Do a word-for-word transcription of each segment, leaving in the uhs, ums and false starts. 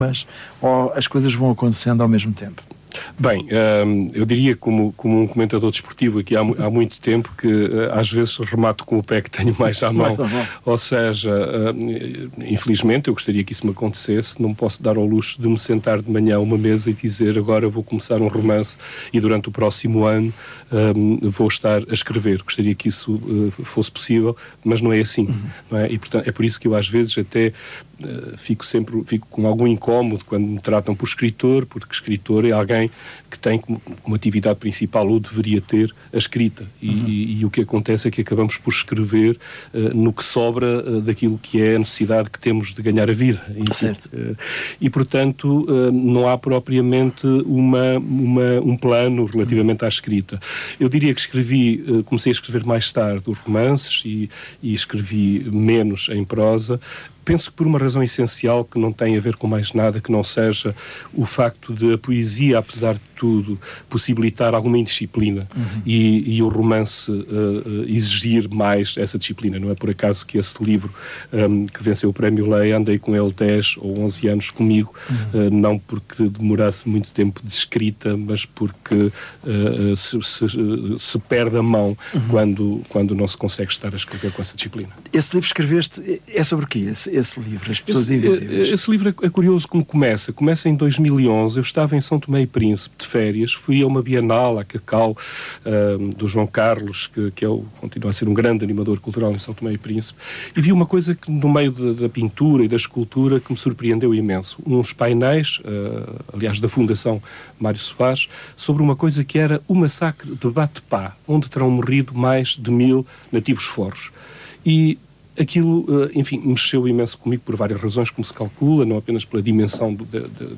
mas ou as coisas vão acontecendo ao mesmo tempo? Bem, eu diria como, como um comentador desportivo aqui há, há muito tempo que às vezes remato com o pé que tenho mais à mão. Ou seja, infelizmente eu gostaria que isso me acontecesse, não posso dar ao luxo de me sentar de manhã a uma mesa e dizer agora vou começar um romance e durante o próximo ano um, vou estar a escrever. Gostaria que isso uh, fosse possível, mas não é assim. Uhum. Não é? E portanto é por isso que eu às vezes até uh, fico sempre fico com algum incómodo quando me tratam por escritor, porque escritor é alguém que tem como, como atividade principal, ou deveria ter, a escrita. E, uhum. e, e o que acontece é que acabamos por escrever uh, no que sobra uh, daquilo que é a necessidade que temos de ganhar a vida. Certo. Uh, e, portanto, uh, não há propriamente uma, uma, um plano relativamente uhum. à escrita. Eu diria que escrevi, uh, comecei a escrever mais tarde os romances e, e escrevi menos em prosa. Penso que por uma razão essencial que não tem a ver com mais nada que não seja o facto de a poesia, apesar de tudo, possibilitar alguma indisciplina uhum. e, e o romance uh, exigir mais essa disciplina. Não é por acaso que esse livro um, que venceu o Prémio Leia, andei com ele dez ou onze anos comigo, uhum. uh, não porque demorasse muito tempo de escrita, mas porque uh, se, se, se perde a mão uhum. quando, quando não se consegue estar a escrever com essa disciplina. Esse livro escreveste, é sobre o quê? Esse, esse livro, as pessoas esse, invisíveis? Esse livro é curioso como começa. Começa em dois mil e onze, eu estava em São Tomé e Príncipe de férias, fui a uma Bienal, a Cacau, uh, do João Carlos, que, que é o, continua a ser um grande animador cultural em São Tomé e Príncipe, e vi uma coisa que no meio de, da pintura e da escultura que me surpreendeu imenso. Uns painéis, uh, aliás da Fundação Mário Soares, sobre uma coisa que era o massacre de Batepá, onde terão morrido mais de mil nativos forros. E aquilo, enfim, mexeu imenso comigo por várias razões, como se calcula, não apenas pela dimensão do, do,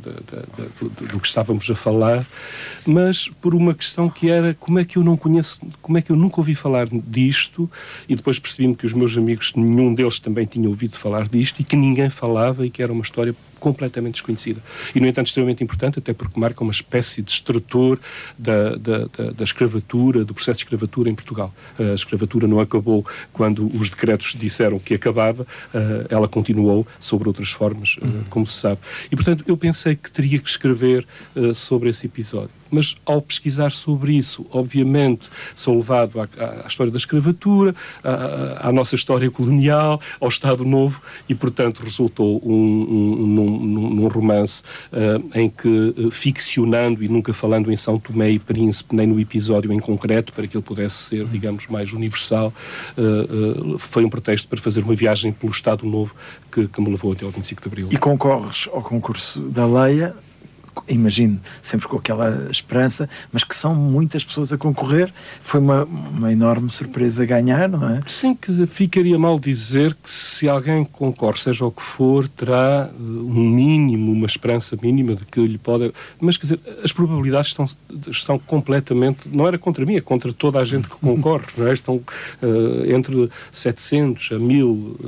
do, do, do que estávamos a falar, mas por uma questão que era como é que eu não conheço, como é que eu nunca ouvi falar disto, e depois percebi-me que os meus amigos, nenhum deles também tinha ouvido falar disto, e que ninguém falava, e que era uma história completamente desconhecida. E, no entanto, extremamente importante, até porque marca uma espécie de extrator da, da, da, da escravatura, do processo de escravatura em Portugal. A escravatura não acabou quando os decretos disseram que acabava, ela continuou sobre outras formas, como se sabe. E, portanto, eu pensei que teria que escrever sobre esse episódio. Mas, ao pesquisar sobre isso, obviamente, sou levado à, à história da escravatura, à, à nossa história colonial, ao Estado Novo, e, portanto, resultou um, um, num, num romance uh, em que, uh, ficcionando e nunca falando em São Tomé e Príncipe, nem no episódio em concreto, para que ele pudesse ser, digamos, mais universal, uh, uh, foi um pretexto para fazer uma viagem pelo Estado Novo que, que me levou até ao vinte e cinco de Abril. E concorres ao concurso da Leia, imagino, sempre com aquela esperança, mas que são muitas pessoas a concorrer. Foi uma, uma enorme surpresa ganhar, não é? Sim, que ficaria mal dizer que se alguém concorre, seja o que for, terá um mínimo, uma esperança mínima de que lhe pode... Mas, quer dizer, as probabilidades estão, estão completamente... Não era contra mim, é contra toda a gente que concorre, não é? Estão uh, entre setecentos a mil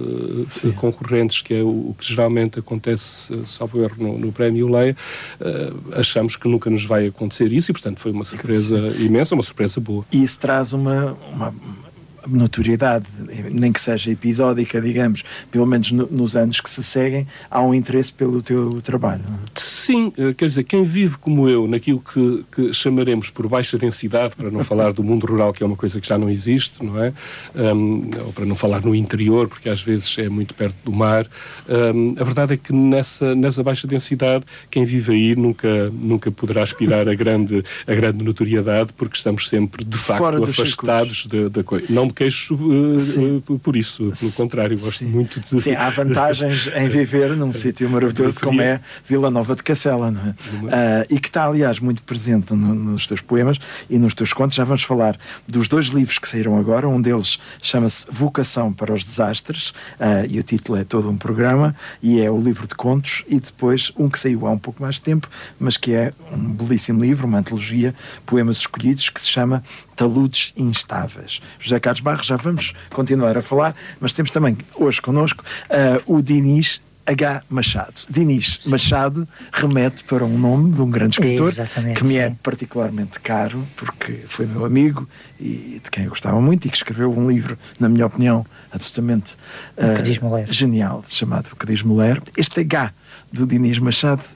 uh, concorrentes, que é o, o que geralmente acontece, uh, salvo erro, no, no Prémio Leia. Uh, achamos que nunca nos vai acontecer isso e, portanto, foi uma surpresa imensa, uma surpresa boa. E isso traz uma, uma notoriedade, nem que seja episódica, digamos, pelo menos no, nos anos que se seguem, há um interesse pelo teu trabalho. Sim, quer dizer, quem vive como eu naquilo que, que chamaremos por baixa densidade, para não falar do mundo rural, que é uma coisa que já não existe, não é? Um, ou para não falar no interior, porque às vezes é muito perto do mar. Um, a verdade é que nessa, nessa baixa densidade, quem vive aí nunca, nunca poderá aspirar a grande, a grande notoriedade, porque estamos sempre, de facto, fora afastados da, da coisa. Não me queixo uh, por isso, pelo contrário, gosto Sim. muito de... Sim, há vantagens em viver num sítio maravilhoso como é Vila Nova de Cacela, não é? Uh, e que está, aliás, muito presente no, nos teus poemas e nos teus contos. Já vamos falar dos dois livros que saíram agora. Um deles chama-se Vocação para os Desastres, uh, e o título é todo um programa, e é o livro de contos, e depois um que saiu há um pouco mais de tempo, mas que é um belíssimo livro, uma antologia, poemas escolhidos, que se chama Taludes Instáveis. José Carlos Barros, já vamos continuar a falar, mas temos também hoje connosco uh, o Dinis H. Machado. Dinis sim. Machado remete para um nome de um grande escritor Exatamente, que me sim. é particularmente caro, porque foi meu amigo e de quem eu gostava muito, e que escreveu um livro, na minha opinião, absolutamente uh, que diz mulher. genial, chamado O que diz mulher. Este H do Dinis Machado,